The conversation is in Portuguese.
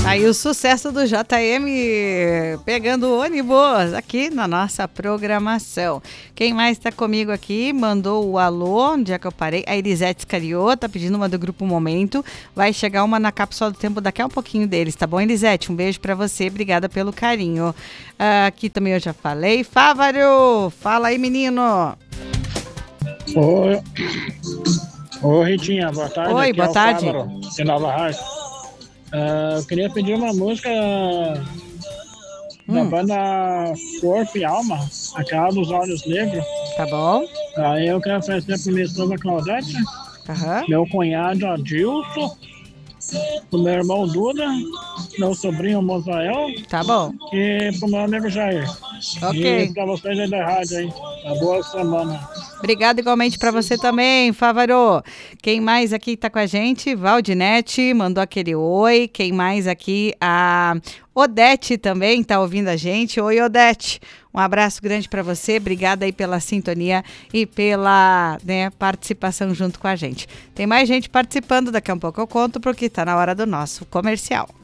Aí o sucesso do JM pegando ônibus aqui na nossa programação. Quem mais está comigo aqui mandou o alô, onde é que eu parei? A Elisete Scariô tá pedindo uma do Grupo Momento. Vai chegar uma na cápsula do tempo daqui a um pouquinho deles, tá bom, Elisete? Um beijo para você, obrigada pelo carinho. Aqui também eu já falei. Fávaro, fala aí, menino. Oi, Ritinha, boa tarde. Oi, aqui boa tarde. Fávaro, de Nova Hartz. Eu queria pedir uma música da banda Corpo e Alma, aquela dos Olhos Negros. Tá bom. Aí eu quero oferecer para minha esposa Claudete, meu cunhado Adilson, pro meu irmão Duda, meu sobrinho Mosael. Tá bom. E pro meu amigo Jair. Ok. E pra vocês aí da rádio, hein? Uma boa semana. Obrigada igualmente para você também, Fávaro. Quem mais aqui tá com a gente? Valdinete mandou aquele oi. Quem mais aqui? A Odete também tá ouvindo a gente. Oi, Odete. Um abraço grande para você. Obrigada aí pela sintonia e pela participação junto com a gente. Tem mais gente participando. Daqui a um pouco eu conto porque tá na hora do nosso comercial.